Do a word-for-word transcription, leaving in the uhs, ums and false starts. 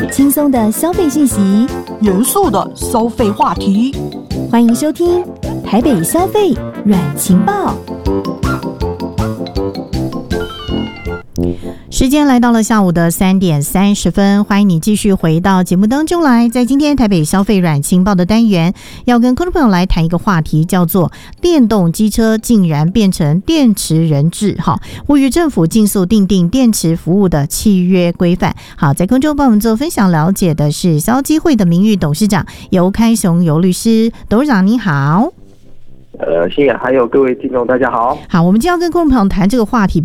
轻松的消费讯息， 严肃的消费话题， 欢迎收听台北消费软情报。 时间来到了下午的三点三十分，欢迎你继续回到节目当中来。在今天台北消费软情报的单元，要跟观众朋友来谈一个话题，叫做电动机车竟然变成电池人质，好，呼吁政府尽速订定电池服务的契约规范。好，在空中帮我们做分享了解的是消基会的名誉董事长尤开雄尤律师，董事长你好。 呃，新雅还有各位听众，大家好。 好，我们今天要跟观众朋友谈这个话题，